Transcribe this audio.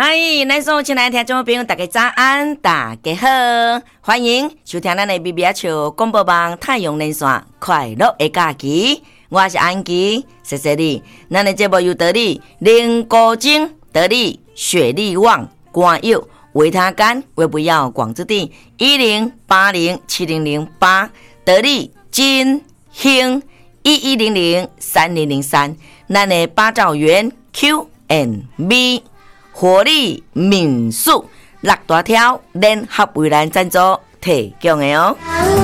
嗨，咱所有亲爱的听众朋友，大家早安，大家好，欢迎收听咱的 BBH 广播网太阳连线快乐的假期，我是安琪，谢谢你。咱的节目由得力灵高精、得力雪力旺、冠佑、维他干、维不要广之地10807008，得力金兴11003003，咱的八兆元 Q&B。活力民宿6大条联合为咱赞助提供的哦。